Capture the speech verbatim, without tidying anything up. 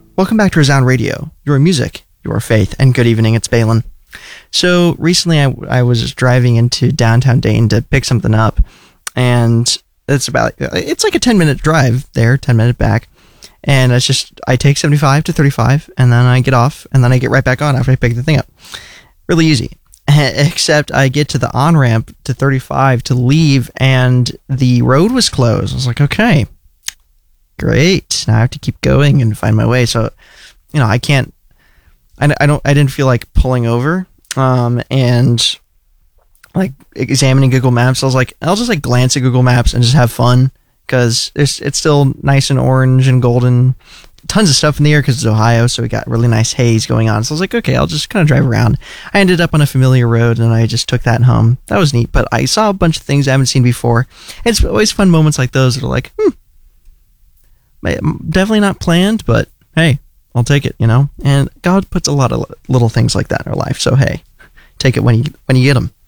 Welcome back to Resound Radio, your music, your faith, and good evening, it's Balin. So recently I, I was driving into downtown Dayton to pick something up, and it's about, it's like a ten minute drive there, ten minute back, and it's just, I take seventy-five to thirty-five, and then I get off, and then I get right back on after I pick the thing up. Really easy. Except I get to the on-ramp to thirty-five to leave, and the road was closed. I was like, okay, great. Now I have to keep going and find my way. So, you know, I can't, I, I don't, I didn't feel like pulling over, um, and like examining Google Maps. I was like, I'll just like glance at Google Maps and just have fun, because it's, it's still nice and orange and golden. Tons of stuff in the air because it's Ohio, so we got really nice haze going on. So I was like, okay, I'll just kind of drive around. I ended up on a familiar road, and I just took that home. That was neat, but I saw a bunch of things I haven't seen before. It's always fun moments like those that are like, hmm, definitely not planned, but hey, I'll take it, you know? And God puts a lot of little things like that in our life, so hey, take it when you when you get them.